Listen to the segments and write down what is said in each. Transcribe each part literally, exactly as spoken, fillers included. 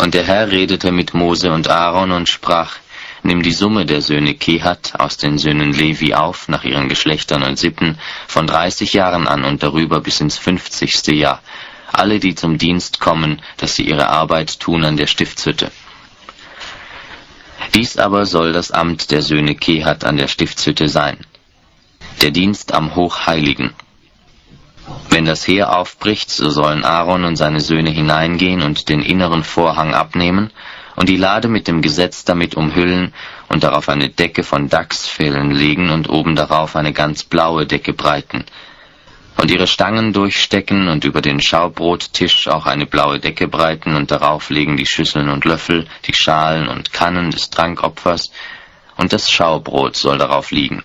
Und der Herr redete mit Mose und Aaron und sprach: Nimm die Summe der Söhne Kehat aus den Söhnen Levi auf, nach ihren Geschlechtern und Sippen, von dreißig Jahren an und darüber bis ins fünfzigste Jahr, alle, die zum Dienst kommen, dass sie ihre Arbeit tun an der Stiftshütte. Dies aber soll das Amt der Söhne Kehat an der Stiftshütte sein: der Dienst am Hochheiligen. Wenn das Heer aufbricht, so sollen Aaron und seine Söhne hineingehen und den inneren Vorhang abnehmen und die Lade mit dem Gesetz damit umhüllen und darauf eine Decke von Dachsfellen legen und oben darauf eine ganz blaue Decke breiten und ihre Stangen durchstecken und über den Schaubrottisch auch eine blaue Decke breiten und darauf legen die Schüsseln und Löffel, die Schalen und Kannen des Trankopfers, und das Schaubrot soll darauf liegen.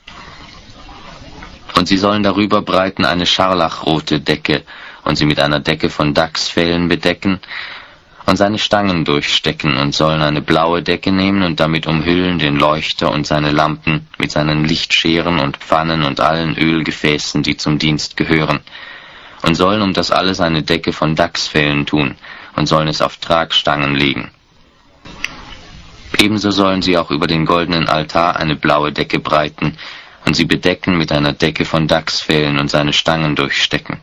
Und sie sollen darüber breiten eine scharlachrote Decke und sie mit einer Decke von Dachsfellen bedecken und seine Stangen durchstecken und sollen eine blaue Decke nehmen und damit umhüllen den Leuchter und seine Lampen mit seinen Lichtscheren und Pfannen und allen Ölgefäßen, die zum Dienst gehören, und sollen um das alles eine Decke von Dachsfellen tun und sollen es auf Tragstangen legen. Ebenso sollen sie auch über den goldenen Altar eine blaue Decke breiten und sie bedecken mit einer Decke von Dachsfellen und seine Stangen durchstecken.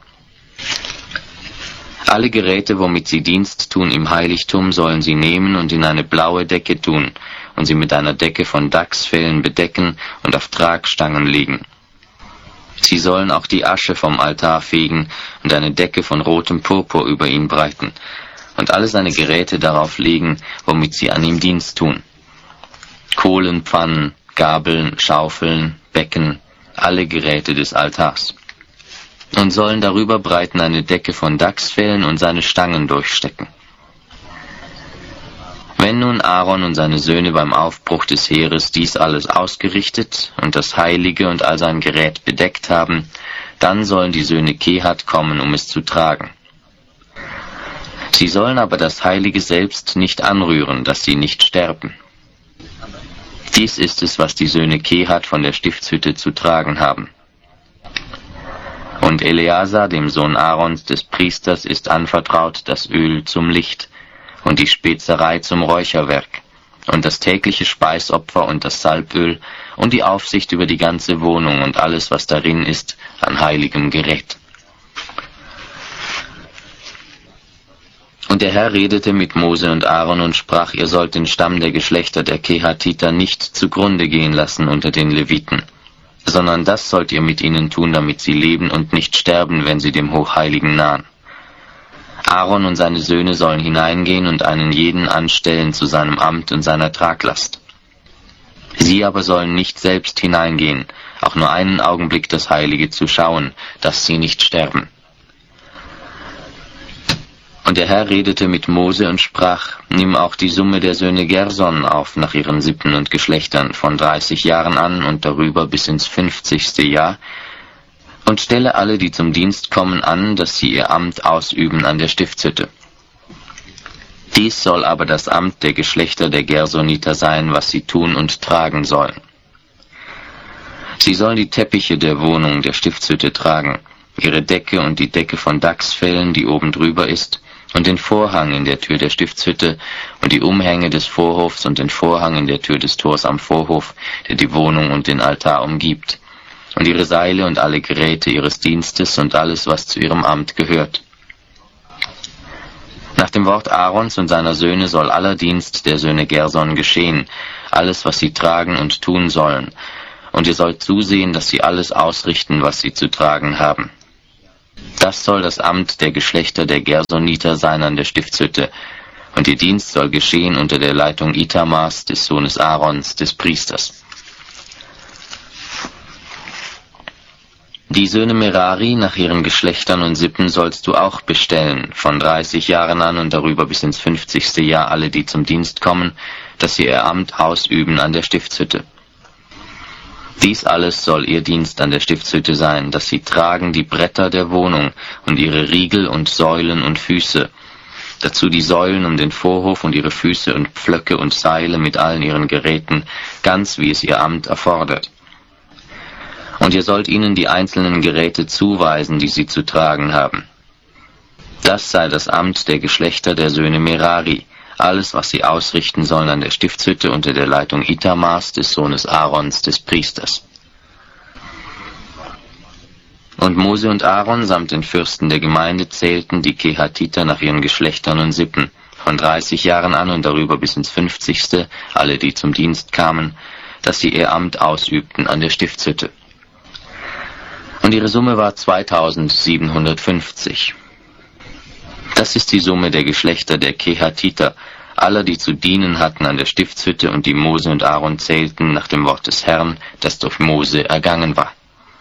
Alle Geräte, womit sie Dienst tun im Heiligtum, sollen sie nehmen und in eine blaue Decke tun und sie mit einer Decke von Dachsfellen bedecken und auf Tragstangen legen. Sie sollen auch die Asche vom Altar fegen und eine Decke von rotem Purpur über ihn breiten und alle seine Geräte darauf legen, womit sie an ihm Dienst tun: Kohlen, Pfannen, Gabeln, Schaufeln, Becken, alle Geräte des Altars. Und sollen darüber breiten eine Decke von Dachsfellen und seine Stangen durchstecken. Wenn nun Aaron und seine Söhne beim Aufbruch des Heeres dies alles ausgerichtet und das Heilige und all sein Gerät bedeckt haben, dann sollen die Söhne Kehat kommen, um es zu tragen. Sie sollen aber das Heilige selbst nicht anrühren, dass sie nicht sterben. Dies ist es, was die Söhne Kehat von der Stiftshütte zu tragen haben. Und Eleazar, dem Sohn Aarons, des Priesters, ist anvertraut das Öl zum Licht und die Spezerei zum Räucherwerk und das tägliche Speisopfer und das Salböl und die Aufsicht über die ganze Wohnung und alles, was darin ist, an heiligem Gerät. Und der Herr redete mit Mose und Aaron und sprach: Ihr sollt den Stamm der Geschlechter der Kehatiter nicht zugrunde gehen lassen unter den Leviten, sondern das sollt ihr mit ihnen tun, damit sie leben und nicht sterben, wenn sie dem Hochheiligen nahen. Aaron und seine Söhne sollen hineingehen und einen jeden anstellen zu seinem Amt und seiner Traglast. Sie aber sollen nicht selbst hineingehen, auch nur einen Augenblick das Heilige zu schauen, dass sie nicht sterben. Und der Herr redete mit Mose und sprach: Nimm auch die Summe der Söhne Gerson auf nach ihren Sippen und Geschlechtern von dreißig Jahren an und darüber bis ins fünfzigste Jahr, und stelle alle, die zum Dienst kommen, an, dass sie ihr Amt ausüben an der Stiftshütte. Dies soll aber das Amt der Geschlechter der Gersoniter sein, was sie tun und tragen sollen. Sie sollen die Teppiche der Wohnung der Stiftshütte tragen, ihre Decke und die Decke von Dachsfellen, die oben drüber ist, und den Vorhang in der Tür der Stiftshütte und die Umhänge des Vorhofs und den Vorhang in der Tür des Tors am Vorhof, der die Wohnung und den Altar umgibt, und ihre Seile und alle Geräte ihres Dienstes und alles, was zu ihrem Amt gehört. Nach dem Wort Aarons und seiner Söhne soll aller Dienst der Söhne Gerson geschehen, alles, was sie tragen und tun sollen, und ihr sollt zusehen, dass sie alles ausrichten, was sie zu tragen haben. Das soll das Amt der Geschlechter der Gersoniter sein an der Stiftshütte, und ihr Dienst soll geschehen unter der Leitung Itamars, des Sohnes Aarons, des Priesters. Die Söhne Merari nach ihren Geschlechtern und Sippen sollst du auch bestellen, von dreißig Jahren an und darüber bis ins fünfzigste Jahr alle, die zum Dienst kommen, dass sie ihr Amt ausüben an der Stiftshütte. Dies alles soll ihr Dienst an der Stiftshütte sein, dass sie tragen die Bretter der Wohnung und ihre Riegel und Säulen und Füße, dazu die Säulen um den Vorhof und ihre Füße und Pflöcke und Seile mit allen ihren Geräten, ganz wie es ihr Amt erfordert. Und ihr sollt ihnen die einzelnen Geräte zuweisen, die sie zu tragen haben. Das sei das Amt der Geschlechter der Söhne Merari, alles, was sie ausrichten sollen an der Stiftshütte unter der Leitung Ithamars, des Sohnes Aarons, des Priesters. Und Mose und Aaron samt den Fürsten der Gemeinde zählten die Kehatiter nach ihren Geschlechtern und Sippen, von dreißig Jahren an und darüber bis ins fünfzigste, alle, die zum Dienst kamen, dass sie ihr Amt ausübten an der Stiftshütte. Und ihre Summe war zweitausendsiebenhundertfünfzig. Das ist die Summe der Geschlechter der Kehatiter, aller, die zu dienen hatten an der Stiftshütte und die Mose und Aaron zählten nach dem Wort des Herrn, das durch Mose ergangen war.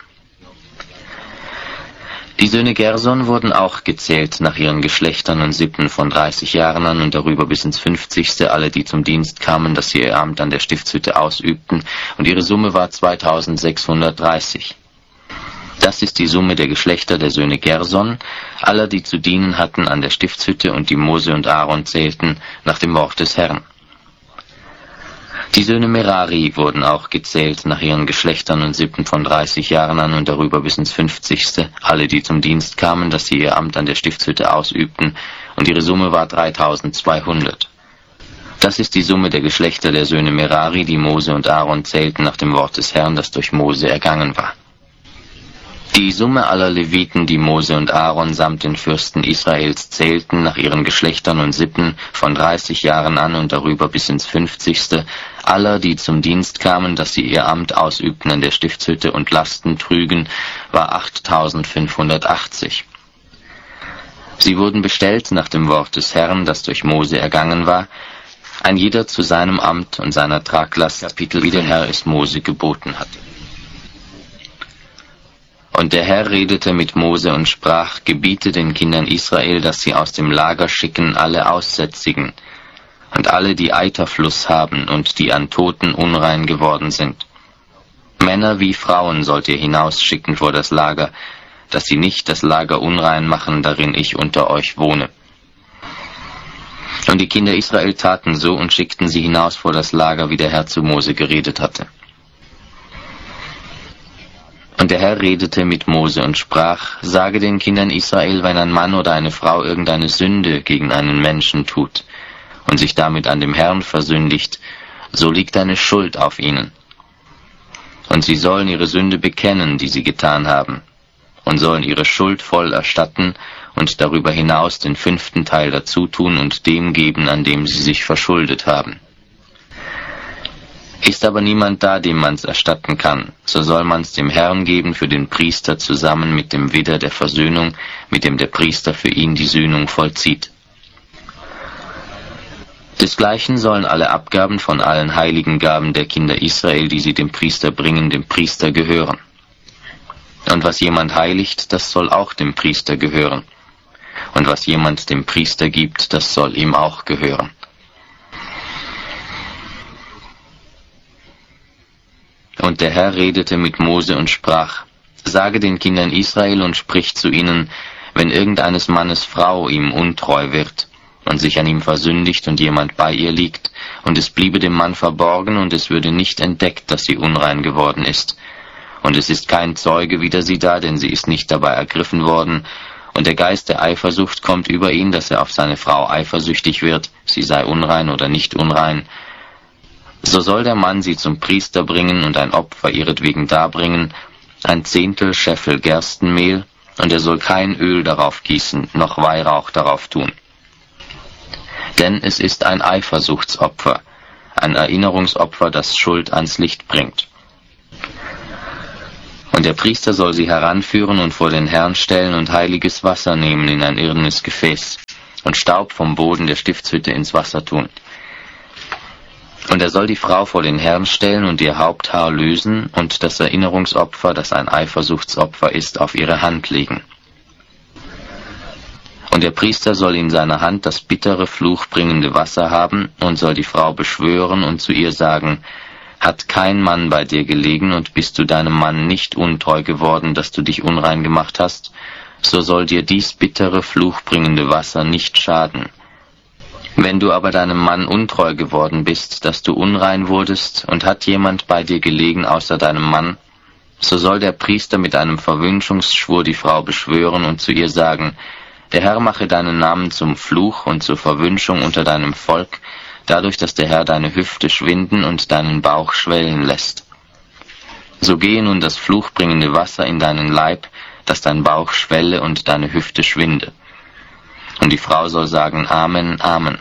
Die Söhne Gerson wurden auch gezählt nach ihren Geschlechtern und Sippen von dreißig Jahren an und darüber bis ins fünfzigste, alle, die zum Dienst kamen, dass sie ihr Amt an der Stiftshütte ausübten, und ihre Summe war zweitausendsechshundertdreißig. Das ist die Summe der Geschlechter der Söhne Gerson, aller, die zu dienen hatten an der Stiftshütte und die Mose und Aaron zählten nach dem Wort des Herrn. Die Söhne Merari wurden auch gezählt nach ihren Geschlechtern und Sippen von dreißig Jahren an und darüber bis ins fünfzigste, alle, die zum Dienst kamen, dass sie ihr Amt an der Stiftshütte ausübten, und ihre Summe war dreitausendzweihundert. Das ist die Summe der Geschlechter der Söhne Merari, die Mose und Aaron zählten nach dem Wort des Herrn, das durch Mose ergangen war. Die Summe aller Leviten, die Mose und Aaron samt den Fürsten Israels zählten nach ihren Geschlechtern und Sippen von dreißig Jahren an und darüber bis ins fünfzigste, aller, die zum Dienst kamen, dass sie ihr Amt ausübten an der Stiftshütte und Lasten trügen, war achttausendfünfhundertachtzig. Sie wurden bestellt nach dem Wort des Herrn, das durch Mose ergangen war, ein jeder zu seinem Amt und seiner Traglast, Kapitel, wie der Herr es Mose geboten hatte. Und der Herr redete mit Mose und sprach, gebiete den Kindern Israel, dass sie aus dem Lager schicken alle Aussätzigen und alle, die Eiterfluss haben und die an Toten unrein geworden sind. Männer wie Frauen sollt ihr hinausschicken vor das Lager, dass sie nicht das Lager unrein machen, darin ich unter euch wohne. Und die Kinder Israel taten so und schickten sie hinaus vor das Lager, wie der Herr zu Mose geredet hatte. Und der Herr redete mit Mose und sprach, sage den Kindern Israel, wenn ein Mann oder eine Frau irgendeine Sünde gegen einen Menschen tut und sich damit an dem Herrn versündigt, so liegt eine Schuld auf ihnen. Und sie sollen ihre Sünde bekennen, die sie getan haben, und sollen ihre Schuld voll erstatten und darüber hinaus den fünften Teil dazu tun und dem geben, an dem sie sich verschuldet haben. Ist aber niemand da, dem man's erstatten kann, so soll man's dem Herrn geben für den Priester zusammen mit dem Widder der Versöhnung, mit dem der Priester für ihn die Sühnung vollzieht. Desgleichen sollen alle Abgaben von allen heiligen Gaben der Kinder Israel, die sie dem Priester bringen, dem Priester gehören. Und was jemand heiligt, das soll auch dem Priester gehören. Und was jemand dem Priester gibt, das soll ihm auch gehören. Und der Herr redete mit Mose und sprach, sage den Kindern Israel und sprich zu ihnen, wenn irgendeines Mannes Frau ihm untreu wird und sich an ihm versündigt und jemand bei ihr liegt, und es bliebe dem Mann verborgen und es würde nicht entdeckt, dass sie unrein geworden ist. Und es ist kein Zeuge wider sie da, denn sie ist nicht dabei ergriffen worden, und der Geist der Eifersucht kommt über ihn, dass er auf seine Frau eifersüchtig wird, sie sei unrein oder nicht unrein. So soll der Mann sie zum Priester bringen und ein Opfer ihretwegen darbringen, ein Zehntel Scheffel Gerstenmehl, und er soll kein Öl darauf gießen, noch Weihrauch darauf tun. Denn es ist ein Eifersuchtsopfer, ein Erinnerungsopfer, das Schuld ans Licht bringt. Und der Priester soll sie heranführen und vor den Herrn stellen und heiliges Wasser nehmen in ein irdenes Gefäß und Staub vom Boden der Stiftshütte ins Wasser tun. Und er soll die Frau vor den Herrn stellen und ihr Haupthaar lösen und das Erinnerungsopfer, das ein Eifersuchtsopfer ist, auf ihre Hand legen. Und der Priester soll in seiner Hand das bittere, fluchbringende Wasser haben und soll die Frau beschwören und zu ihr sagen, hat kein Mann bei dir gelegen und bist du deinem Mann nicht untreu geworden, dass du dich unrein gemacht hast, so soll dir dies bittere, fluchbringende Wasser nicht schaden. Wenn du aber deinem Mann untreu geworden bist, dass du unrein wurdest, und hat jemand bei dir gelegen außer deinem Mann, so soll der Priester mit einem Verwünschungsschwur die Frau beschwören und zu ihr sagen, Der Herr mache deinen Namen zum Fluch und zur Verwünschung unter deinem Volk, dadurch, dass der Herr deine Hüfte schwinden und deinen Bauch schwellen lässt. So gehe nun das fluchbringende Wasser in deinen Leib, dass dein Bauch schwelle und deine Hüfte schwinde. Und die Frau soll sagen, Amen, Amen.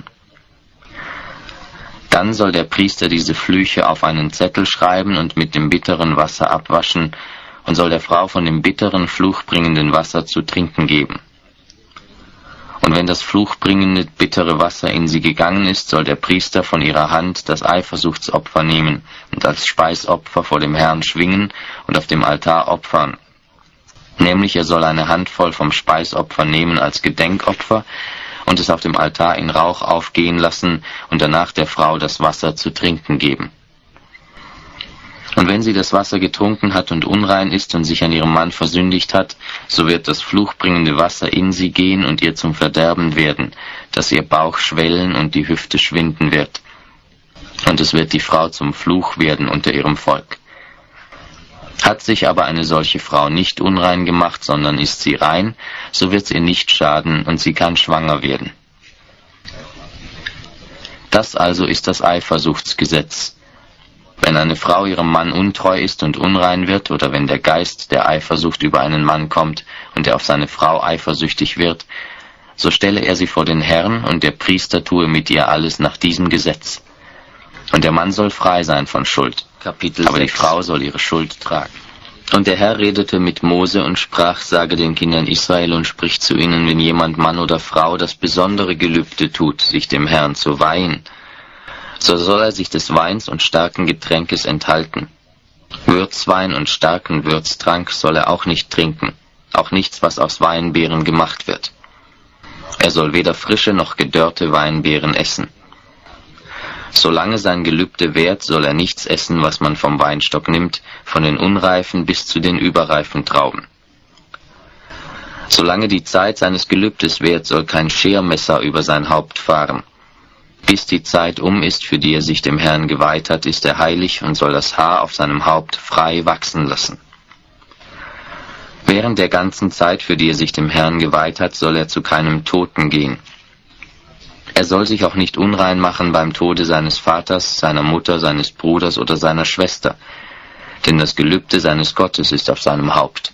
Dann soll der Priester diese Flüche auf einen Zettel schreiben und mit dem bitteren Wasser abwaschen und soll der Frau von dem bitteren, fluchbringenden Wasser zu trinken geben. Und wenn das fluchbringende, bittere Wasser in sie gegangen ist, soll der Priester von ihrer Hand das Eifersuchtsopfer nehmen und als Speisopfer vor dem Herrn schwingen und auf dem Altar opfern. Nämlich er soll eine Handvoll vom Speisopfer nehmen als Gedenkopfer und es auf dem Altar in Rauch aufgehen lassen und danach der Frau das Wasser zu trinken geben. Und wenn sie das Wasser getrunken hat und unrein ist und sich an ihrem Mann versündigt hat, so wird das fluchbringende Wasser in sie gehen und ihr zum Verderben werden, dass ihr Bauch schwellen und die Hüfte schwinden wird. Und es wird die Frau zum Fluch werden unter ihrem Volk. Hat sich aber eine solche Frau nicht unrein gemacht, sondern ist sie rein, so wird's ihr nicht schaden und sie kann schwanger werden. Das also ist das Eifersuchtsgesetz. Wenn eine Frau ihrem Mann untreu ist und unrein wird, oder wenn der Geist der Eifersucht über einen Mann kommt und er auf seine Frau eifersüchtig wird, so stelle er sie vor den Herrn, und der Priester tue mit ihr alles nach diesem Gesetz. Und der Mann soll frei sein von Schuld, Kapitel aber sechs. Die Frau soll ihre Schuld tragen. Und der Herr redete mit Mose und sprach, sage den Kindern Israel und sprich zu ihnen, wenn jemand Mann oder Frau das besondere Gelübde tut, sich dem Herrn zu weihen, so soll er sich des Weins und starken Getränkes enthalten. Würzwein und starken Würztrank soll er auch nicht trinken, auch nichts, was aus Weinbeeren gemacht wird. Er soll weder frische noch gedörrte Weinbeeren essen. Solange sein Gelübde währt, soll er nichts essen, was man vom Weinstock nimmt, von den unreifen bis zu den überreifen Trauben. Solange die Zeit seines Gelübdes währt, soll kein Schermesser über sein Haupt fahren. Bis die Zeit um ist, für die er sich dem Herrn geweiht hat, ist er heilig und soll das Haar auf seinem Haupt frei wachsen lassen. Während der ganzen Zeit, für die er sich dem Herrn geweiht hat, soll er zu keinem Toten gehen. Er soll sich auch nicht unrein machen beim Tode seines Vaters, seiner Mutter, seines Bruders oder seiner Schwester, denn das Gelübde seines Gottes ist auf seinem Haupt.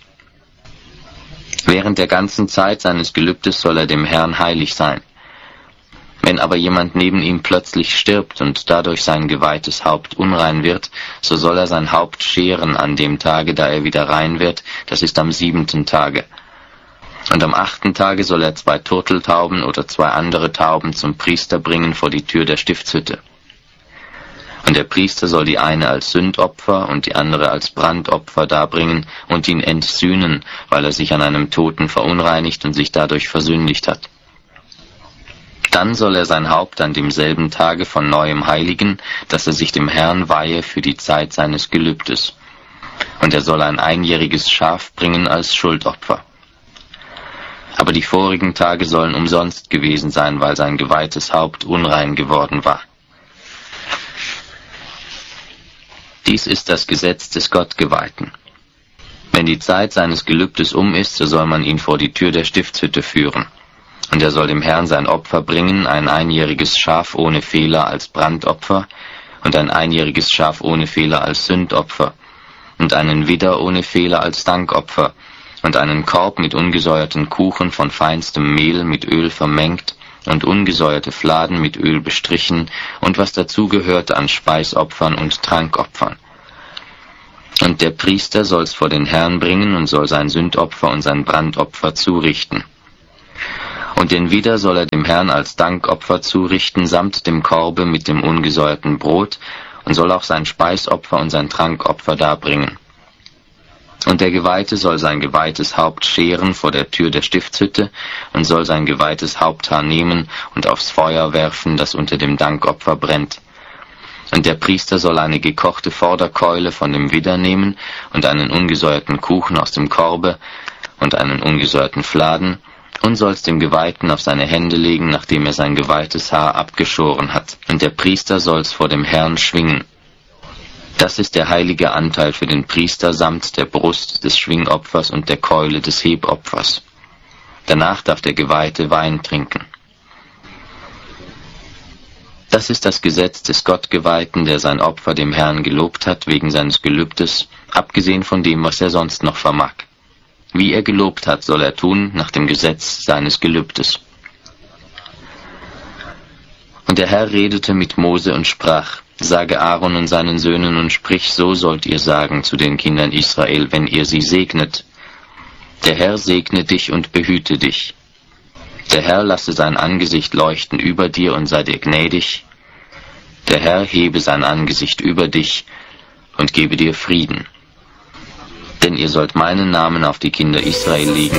Während der ganzen Zeit seines Gelübdes soll er dem Herrn heilig sein. Wenn aber jemand neben ihm plötzlich stirbt und dadurch sein geweihtes Haupt unrein wird, so soll er sein Haupt scheren an dem Tage, da er wieder rein wird, das ist am siebenten Tage. Und am achten Tage soll er zwei Turteltauben oder zwei andere Tauben zum Priester bringen vor die Tür der Stiftshütte. Und der Priester soll die eine als Sündopfer und die andere als Brandopfer darbringen und ihn entsühnen, weil er sich an einem Toten verunreinigt und sich dadurch versündigt hat. Dann soll er sein Haupt an demselben Tage von neuem heiligen, dass er sich dem Herrn weihe für die Zeit seines Gelübdes. Und er soll ein einjähriges Schaf bringen als Schuldopfer. Aber die vorigen Tage sollen umsonst gewesen sein, weil sein geweihtes Haupt unrein geworden war. Dies ist das Gesetz des Gottgeweihten. Wenn die Zeit seines Gelübdes um ist, so soll man ihn vor die Tür der Stiftshütte führen. Und er soll dem Herrn sein Opfer bringen, ein einjähriges Schaf ohne Fehler als Brandopfer und ein einjähriges Schaf ohne Fehler als Sündopfer und einen Widder ohne Fehler als Dankopfer und einen Korb mit ungesäuerten Kuchen von feinstem Mehl mit Öl vermengt und ungesäuerte Fladen mit Öl bestrichen und was dazugehört an Speisopfern und Trankopfern. Und der Priester soll's vor den Herrn bringen und soll sein Sündopfer und sein Brandopfer zurichten. Und den Widder soll er dem Herrn als Dankopfer zurichten, samt dem Korbe mit dem ungesäuerten Brot, und soll auch sein Speisopfer und sein Trankopfer darbringen. Und der Geweihte soll sein geweihtes Haupt scheren vor der Tür der Stiftshütte und soll sein geweihtes Haupthaar nehmen und aufs Feuer werfen, das unter dem Dankopfer brennt. Und der Priester soll eine gekochte Vorderkeule von dem Widder nehmen und einen ungesäuerten Kuchen aus dem Korbe und einen ungesäuerten Fladen, und soll's dem Geweihten auf seine Hände legen, nachdem er sein geweihtes Haar abgeschoren hat. Und der Priester soll's vor dem Herrn schwingen. Das ist der heilige Anteil für den Priester samt der Brust des Schwingopfers und der Keule des Hebopfers. Danach darf der Geweihte Wein trinken. Das ist das Gesetz des Gottgeweihten, der sein Opfer dem Herrn gelobt hat wegen seines Gelübdes, abgesehen von dem, was er sonst noch vermag. Wie er gelobt hat, soll er tun nach dem Gesetz seines Gelübdes. Und der Herr redete mit Mose und sprach: Sage Aaron und seinen Söhnen und sprich, so sollt ihr sagen zu den Kindern Israel, wenn ihr sie segnet: Der Herr segne dich und behüte dich. Der Herr lasse sein Angesicht leuchten über dir und sei dir gnädig. Der Herr hebe sein Angesicht über dich und gebe dir Frieden. Denn ihr sollt meinen Namen auf die Kinder Israel legen,